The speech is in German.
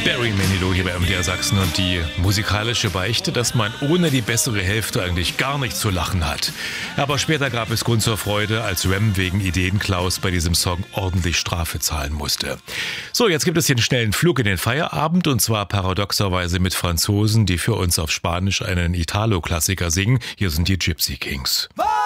Barry Manilow hier bei MDR Sachsen und die musikalische Beichte, dass man ohne die bessere Hälfte eigentlich gar nicht zu lachen hat. Aber später gab es Grund zur Freude, als Rem wegen Ideenklaus bei diesem Song ordentlich Strafe zahlen musste. So, jetzt gibt es den schnellen Flug in den Feierabend und zwar paradoxerweise mit Franzosen, die für uns auf Spanisch einen Italo-Klassiker singen. Hier sind die Gypsy Kings.